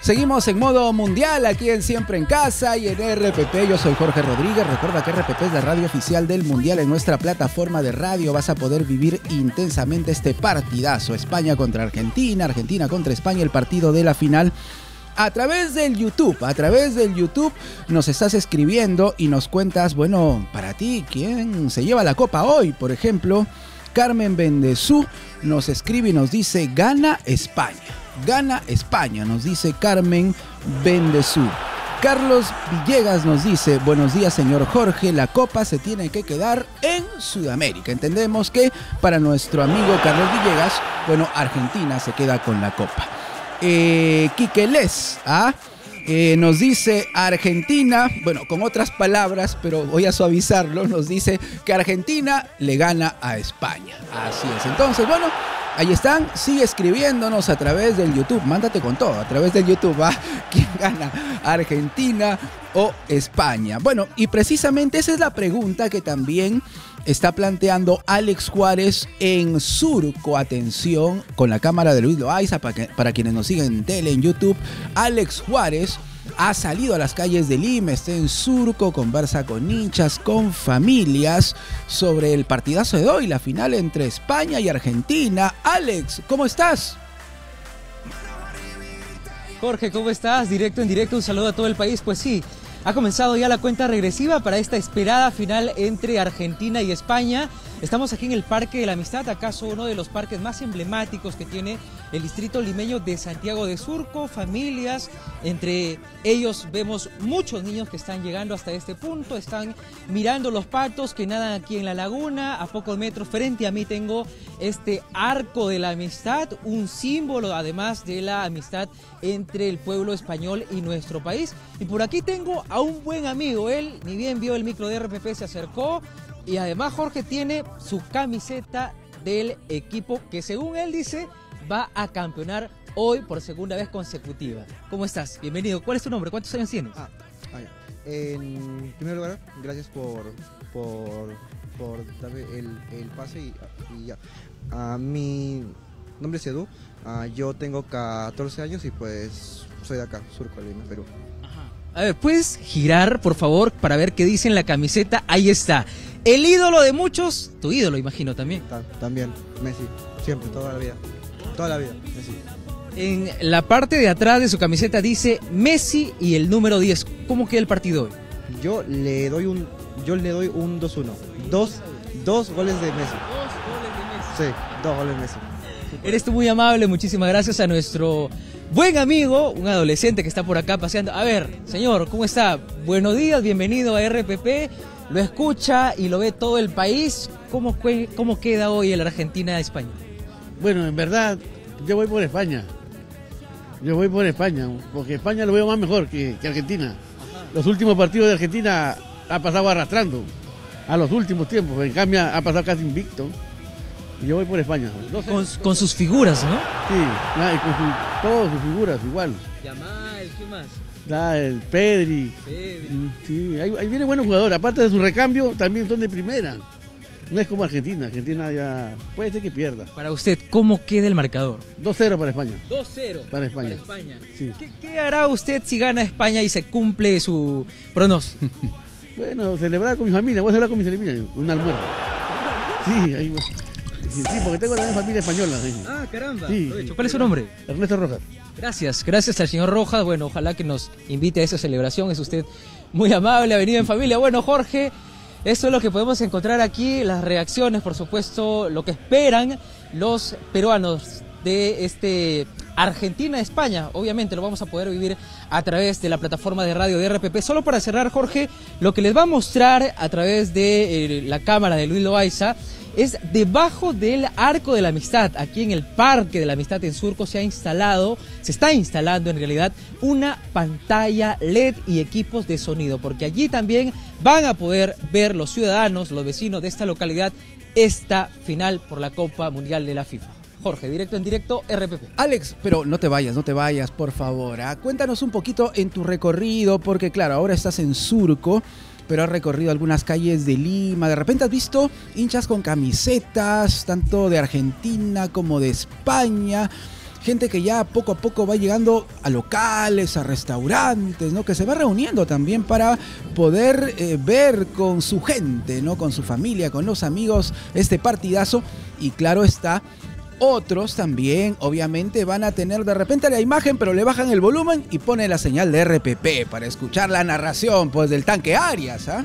Seguimos en modo mundial aquí en Siempre en Casa y en RPP. Yo soy Jorge Rodríguez. Recuerda que RPP es la radio oficial del mundial. En nuestra plataforma de radio vas a poder vivir intensamente este partidazo. España contra Argentina, Argentina contra España, el partido de la final. A través del YouTube nos estás escribiendo y nos cuentas, bueno, para ti, ¿quién se lleva la copa hoy? Por ejemplo, Carmen Bendezú nos escribe y nos dice, gana España. Gana España, nos dice Carmen Bendezú. Carlos Villegas nos dice, buenos días señor Jorge, la copa se tiene que quedar en Sudamérica. Entendemos que para nuestro amigo Carlos Villegas, bueno, Argentina se queda con la copa. Quiquelés, nos dice Argentina, bueno, con otras palabras, pero voy a suavizarlo, nos dice que Argentina le gana a España. Así es, entonces, bueno, ahí están, sigue escribiéndonos a través del YouTube, mándate con todo, a través del YouTube, ¿quién gana? ¿Argentina o España? Bueno, y precisamente esa es la pregunta que también está planteando Alex Juárez en Surco. Atención, con la cámara de Luis Loaiza, para quienes nos siguen en tele, en YouTube. Alex Juárez ha salido a las calles de Lima, está en Surco, conversa con hinchas, con familias sobre el partidazo de hoy, la final entre España y Argentina. Alex, ¿cómo estás? Jorge, ¿cómo estás? Directo en directo, un saludo a todo el país. Pues sí, ha comenzado ya la cuenta regresiva para esta esperada final entre Argentina y España. Estamos aquí en el Parque de la Amistad, acaso uno de los parques más emblemáticos que tiene el distrito limeño de Santiago de Surco. Familias, entre ellos vemos muchos niños que están llegando hasta este punto, están mirando los patos que nadan aquí en la laguna. A pocos metros frente a mí tengo este Arco de la Amistad, un símbolo además de la amistad entre el pueblo español y nuestro país. Y por aquí tengo a un buen amigo, él ni bien vio el micro de RPP, se acercó. Y además Jorge tiene su camiseta del equipo que según él dice va a campeonar hoy por segunda vez consecutiva. ¿Cómo estás? Bienvenido. ¿Cuál es tu nombre? ¿Cuántos años tienes? En primer lugar, gracias por darme el pase y ya. Mi nombre es Edu, yo tengo 14 años y pues soy de acá, Surco, Lima, Perú. A ver, ¿puedes girar, por favor, para ver qué dice en la camiseta? Ahí está. El ídolo de muchos, tu ídolo, imagino, también. También, Messi, siempre, toda la vida, Messi. En la parte de atrás de su camiseta dice Messi y el número 10. ¿Cómo queda el partido hoy? Yo le doy un 2-1. Dos goles de Messi. Sí, 2 goles de Messi. Eres tú muy amable, muchísimas gracias a nuestro buen amigo, un adolescente que está por acá paseando. A ver, señor, ¿cómo está? Buenos días, bienvenido a RPP. Lo escucha y lo ve todo el país. ¿Cómo queda hoy el Argentina-España? Bueno, en verdad, yo voy por España. Porque España lo veo más mejor que Argentina. Ajá. Los últimos partidos de Argentina ha pasado arrastrando a los últimos tiempos. En cambio, ha pasado casi invicto. Yo voy por España. Con sus figuras, ¿no? Sí, y con todas sus figuras igual. Yamal, ¿qué más? El Pedri. Sí, ahí viene buenos jugadores. Aparte de su recambio, también son de primera. No es como Argentina. Argentina ya puede ser que pierda. Para usted, ¿cómo queda el marcador? 2-0 para España. 2-0 para España. Sí. ¿Qué hará usted si gana España y se cumple su pronóstico? Bueno, celebrar con mi familia. Voy a celebrar con mi familia. Un almuerzo. Sí, ahí voy. Sí, porque tengo también familia española. Sí. Ah, caramba. Sí. ¿Cuál es su nombre? Ernesto Rojas. Gracias al señor Rojas. Bueno, ojalá que nos invite a esa celebración. Es usted muy amable, ha venido en familia. Bueno, Jorge, eso es lo que podemos encontrar aquí. Las reacciones, por supuesto, lo que esperan los peruanos de este Argentina-España. Obviamente lo vamos a poder vivir a través de la plataforma de radio de RPP. Solo para cerrar, Jorge, lo que les va a mostrar a través de la cámara de Luis Loaiza es debajo del Arco de la Amistad. Aquí en el Parque de la Amistad en Surco se está instalando en realidad una pantalla LED y equipos de sonido, porque allí también van a poder ver los ciudadanos, los vecinos de esta localidad, esta final por la Copa Mundial de la FIFA. Jorge, directo en directo, RPP. Alex, pero no te vayas, por favor. Cuéntanos un poquito en tu recorrido, porque claro, ahora estás en Surco, pero has recorrido algunas calles de Lima. De repente has visto hinchas con camisetas, tanto de Argentina como de España. gente que ya poco a poco va llegando a locales, a restaurantes, ¿no? Que se va reuniendo también para poder ver con su gente, ¿no? Con su familia, con los amigos, este partidazo. Y claro está, otros también, obviamente, van a tener de repente la imagen, pero le bajan el volumen y ponen la señal de RPP para escuchar la narración, pues, del tanque Arias, ¿ah?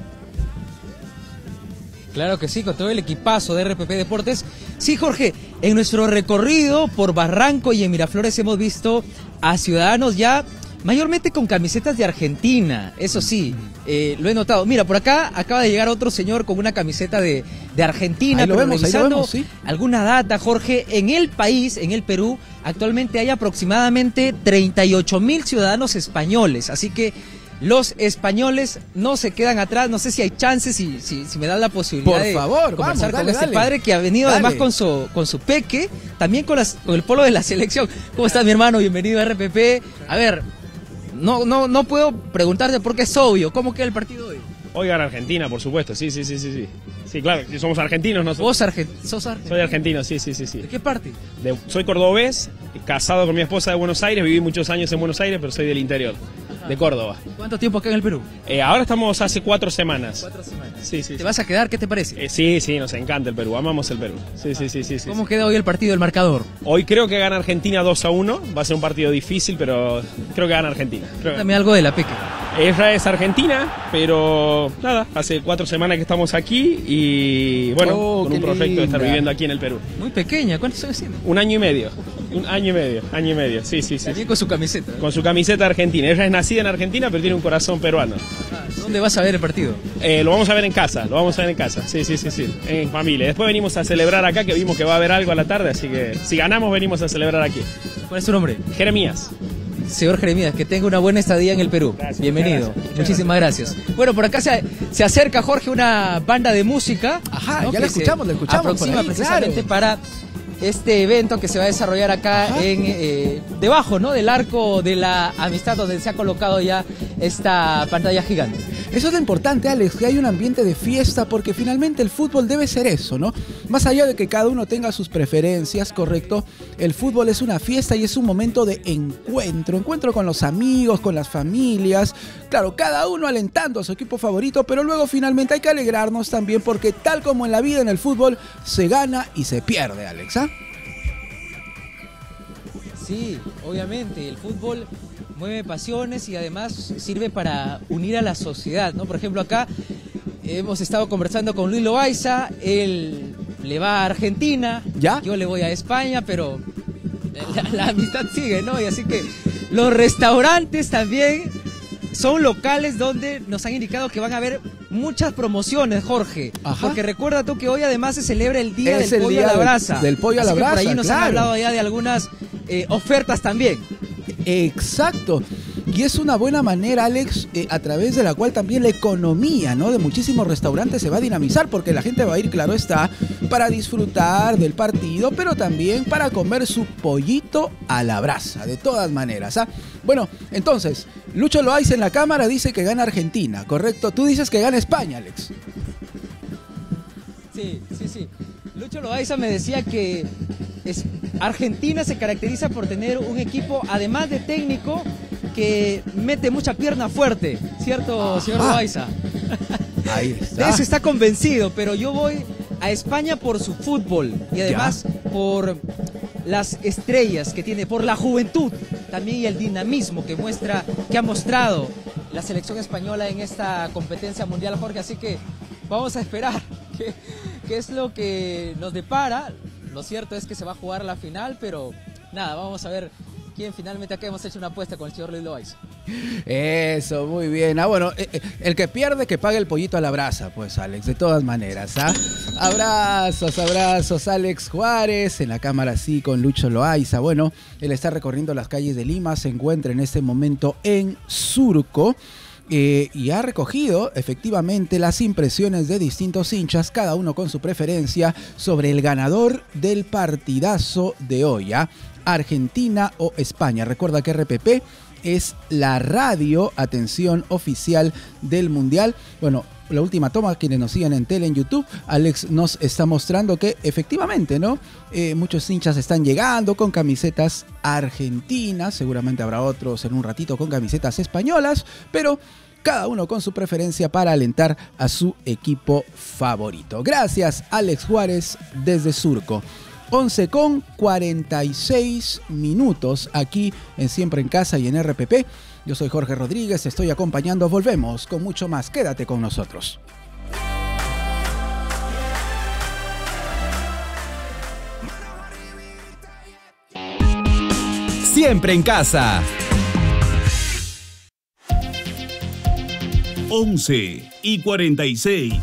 Claro que sí, con todo el equipazo de RPP Deportes. Sí, Jorge, en nuestro recorrido por Barranco y en Miraflores hemos visto a ciudadanos ya mayormente con camisetas de Argentina, eso sí, lo he notado. Mira, por acá acaba de llegar otro señor con una camiseta de Argentina, ahí lo pero vemos, revisando ¿sí? alguna data, Jorge, en el país, en el Perú, actualmente hay aproximadamente 38.000 ciudadanos españoles, así que los españoles no se quedan atrás. No sé si hay chances, si me dan la posibilidad por favor, de conversar vamos, con este padre que ha venido además con su peque, también con el polo de la selección. ¿Cómo estás, mi hermano? Bienvenido a RPP. A ver, no puedo preguntarte porque es obvio. ¿Cómo queda el partido hoy? Hoy gana Argentina, por supuesto, sí. Sí, claro, si somos argentinos nosotros. ¿Vos sos argentino? Soy argentino, sí. ¿De qué parte? Soy cordobés, casado con mi esposa de Buenos Aires, viví muchos años en Buenos Aires, pero soy del interior, de Córdoba. ¿Cuánto tiempo acá en el Perú? Ahora estamos hace 4 semanas. 4 semanas. Sí. ¿Te vas a quedar? ¿Qué te parece? Sí, nos encanta el Perú, amamos el Perú. Sí. ¿Cómo queda hoy el partido, el marcador? Hoy creo que gana Argentina 2-1, va a ser un partido difícil, pero creo que gana Argentina. Cuéntame algo de la peque. Ella es argentina, pero nada, hace 4 semanas que estamos aquí y bueno, con un proyecto de estar viviendo aquí en el Perú. Muy pequeña, ¿cuántos años tiene? Un año y medio, sí. También con su camiseta. Con su camiseta argentina. Ella es nacida en Argentina, pero tiene un corazón peruano. ¿Dónde vas a ver el partido? Lo vamos a ver en casa, sí, en familia. Después venimos a celebrar acá, que vimos que va a haber algo a la tarde, así que si ganamos venimos a celebrar aquí. ¿Cuál es tu nombre? Jeremías. Señor Jeremías, que tenga una buena estadía en el Perú. Gracias, bienvenido. gracias. Muchísimas gracias. Bueno, por acá se acerca, Jorge, una banda de música. Ajá, ¿no? ya la escuchamos. Aproxima ahí, precisamente claro, para este evento que se va a desarrollar acá en debajo, ¿no? Del Arco de la Amistad, donde se ha colocado ya esta pantalla gigante. Eso es lo importante, Alex, que hay un ambiente de fiesta, porque finalmente el fútbol debe ser eso, ¿no? Más allá de que cada uno tenga sus preferencias, correcto, el fútbol es una fiesta y es un momento de encuentro con los amigos, con las familias, claro, cada uno alentando a su equipo favorito, pero luego finalmente hay que alegrarnos también, porque tal como en la vida, en el fútbol, se gana y se pierde, Alex, ¿ah? Sí, obviamente, el fútbol mueve pasiones y además sirve para unir a la sociedad, ¿no? Por ejemplo, acá hemos estado conversando con Luis Loaiza, él le va a Argentina, ¿ya? Yo le voy a España, pero la amistad sigue, ¿no? Y así que los restaurantes también son locales donde nos han indicado que van a haber muchas promociones, Jorge. Ajá. Porque recuerda tú que hoy además se celebra el Día Es del el Pollo día a la Brasa. del pollo a la Así que brasa, por ahí nos han claro. hablado ya de algunas ofertas también. Exacto. Y es una buena manera, Alex, a través de la cual también la economía, ¿no?, de muchísimos restaurantes se va a dinamizar, porque la gente va a ir, claro está, para disfrutar del partido, pero también para comer su pollito a la brasa, de todas maneras, ¿ah? Bueno, entonces, Lucho Loaiza en la cámara dice que gana Argentina, ¿correcto? Tú dices que gana España, Alex. Sí. Lucho Loaiza me decía que Argentina se caracteriza por tener un equipo, además de técnico, que mete mucha pierna fuerte, ¿cierto, señor Loaiza? Ahí está. De eso está convencido, pero yo voy a España por su fútbol y además por las estrellas que tiene, por la juventud también y el dinamismo que ha mostrado la selección española en esta competencia mundial, Jorge. Así que vamos a esperar qué es lo que nos depara. Lo cierto es que se va a jugar la final, pero nada, vamos a ver quién finalmente. Acá hemos hecho una apuesta con el señor Luis Loaiza. Eso, muy bien. Bueno, el que pierde que pague el pollito a la brasa, pues, Alex, de todas maneras, ¿ah? Abrazos, Alex Juárez, en la cámara así con Lucho Loaiza. Bueno, él está recorriendo las calles de Lima, se encuentra en este momento en Surco. Y ha recogido efectivamente las impresiones de distintos hinchas, cada uno con su preferencia, sobre el ganador del partidazo de hoy, ¿ah? Argentina o España. Recuerda que RPP es la radio, atención, oficial del Mundial. Bueno, la última toma, quienes nos siguen en tele, en YouTube, Alex nos está mostrando que efectivamente, ¿no? Muchos hinchas están llegando con camisetas argentinas, seguramente habrá otros en un ratito con camisetas españolas, pero cada uno con su preferencia para alentar a su equipo favorito. Gracias, Alex Juárez, desde Surco. 11:46 aquí en Siempre en Casa y en RPP. Yo soy Jorge Rodríguez, estoy acompañando. Volvemos con mucho más. Quédate con nosotros. Siempre en Casa. 11:46.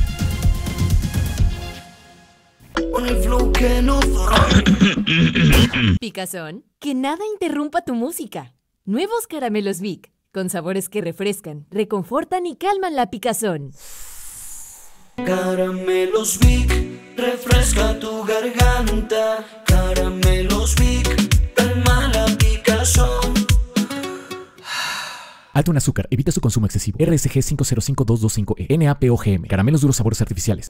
Picazón, que nada interrumpa tu música. Nuevos caramelos Vic, con sabores que refrescan, reconfortan y calman la picazón. Caramelos Vic, refresca tu garganta. Caramelos Vic, calma la picazón. Alto en azúcar, evita su consumo excesivo. RSG 505225E, NAPOGM, caramelos duros sabores artificiales.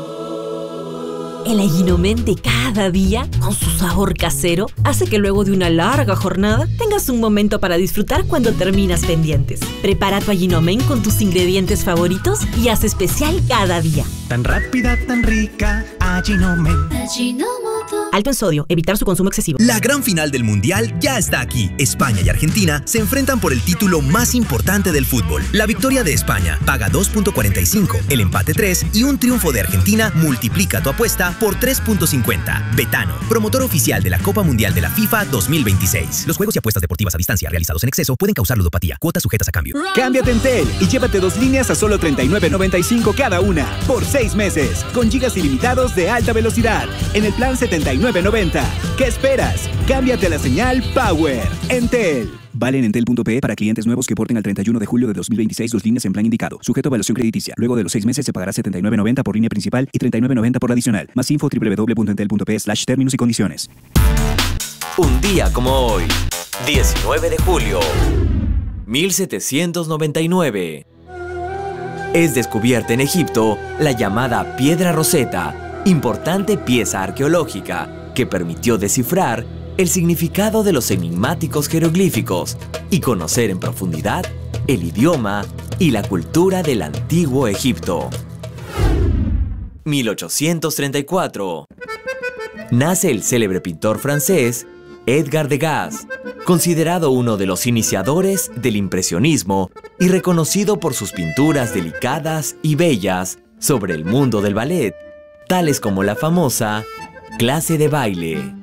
El Allinomen de cada día, con su sabor casero, hace que luego de una larga jornada tengas un momento para disfrutar cuando terminas pendientes. Prepara tu Allinomen con tus ingredientes favoritos y haz especial cada día. Tan rápida, tan rica, Allinomen. Alto en sodio, evitar su consumo excesivo. La gran final del Mundial ya está aquí. España y Argentina se enfrentan por el título más importante del fútbol. La victoria de España paga 2.45, el empate 3 y un triunfo de Argentina multiplica tu apuesta por 3.50. Betano, promotor oficial de la Copa Mundial de la FIFA 2026. Los juegos y apuestas deportivas a distancia realizados en exceso pueden causar ludopatía. Cuotas sujetas a cambio. Cámbiate en Entel y llévate 2 líneas a solo $39.95 cada una por 6 meses, con gigas ilimitados de alta velocidad en el plan $79.90. ¿Qué esperas? Cámbiate a la señal Power. Entel. Vale en entel.pe para clientes nuevos que porten al 31 de julio de 2026 2 líneas en plan indicado. Sujeto a evaluación crediticia. Luego de los 6 meses se pagará $79.90 por línea principal y $39.90 por adicional. Más info www.entel.pe/términos y condiciones. Un día como hoy, 19 de julio, 1799. Es descubierta en Egipto la llamada Piedra Roseta, importante pieza arqueológica que permitió descifrar el significado de los enigmáticos jeroglíficos y conocer en profundidad el idioma y la cultura del antiguo Egipto. 1834. Nace el célebre pintor francés Edgar Degas, considerado uno de los iniciadores del impresionismo y reconocido por sus pinturas delicadas y bellas sobre el mundo del ballet, tales como la famosa Clase de baile.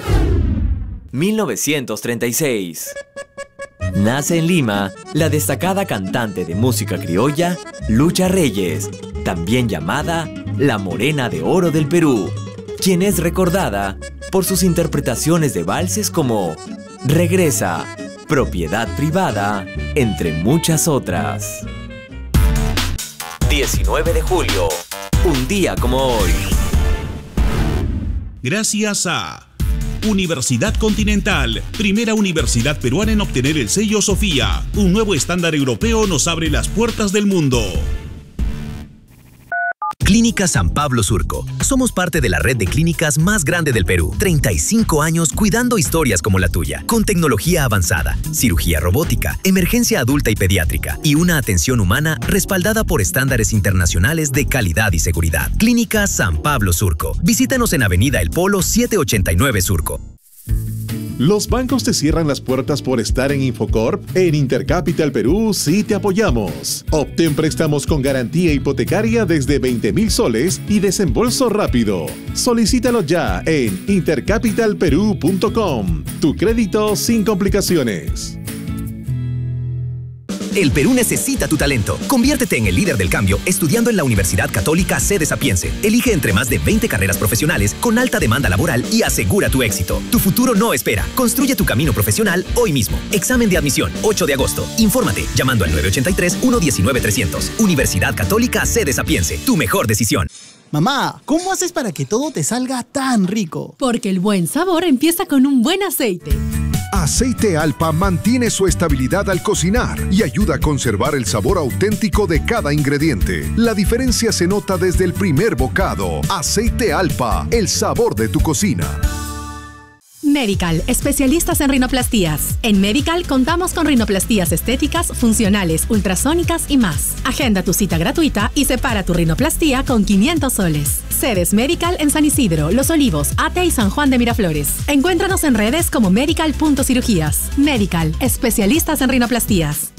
1936. Nace en Lima la destacada cantante de música criolla Lucha Reyes, también llamada la Morena de Oro del Perú, quien es recordada por sus interpretaciones de valses como Regresa, Propiedad Privada, entre muchas otras. 19 de julio, un día como hoy. Gracias a Universidad Continental, primera universidad peruana en obtener el sello Sofía. Un nuevo estándar europeo nos abre las puertas del mundo. Clínica San Pablo Surco. Somos parte de la red de clínicas más grande del Perú. 35 años cuidando historias como la tuya, con tecnología avanzada, cirugía robótica, emergencia adulta y pediátrica y una atención humana respaldada por estándares internacionales de calidad y seguridad. Clínica San Pablo Surco. Visítanos en Avenida El Polo 789 Surco. ¿Los bancos te cierran las puertas por estar en Infocorp? En Intercapital Perú sí te apoyamos. Obtén préstamos con garantía hipotecaria desde 20.000 soles y desembolso rápido. Solicítalo ya en intercapitalperú.com. Tu crédito sin complicaciones. El Perú necesita tu talento. Conviértete en el líder del cambio estudiando en la Universidad Católica Sede Sapiense. Elige entre más de 20 carreras profesionales con alta demanda laboral y asegura tu éxito. Tu futuro no espera. Construye tu camino profesional hoy mismo. Examen de admisión, 8 de agosto. Infórmate llamando al 983-119-300. Universidad Católica Sede Sapiense. Tu mejor decisión. Mamá, ¿cómo haces para que todo te salga tan rico? Porque el buen sabor empieza con un buen aceite. Aceite Alpa mantiene su estabilidad al cocinar y ayuda a conservar el sabor auténtico de cada ingrediente. La diferencia se nota desde el primer bocado. Aceite Alpa, el sabor de tu cocina. Medical, especialistas en rinoplastías. En Medical contamos con rinoplastías estéticas, funcionales, ultrasónicas y más. Agenda tu cita gratuita y separa tu rinoplastía con 500 soles. Sedes Medical en San Isidro, Los Olivos, Ate y San Juan de Miraflores. Encuéntranos en redes como medical.cirugías. Medical, especialistas en rinoplastías.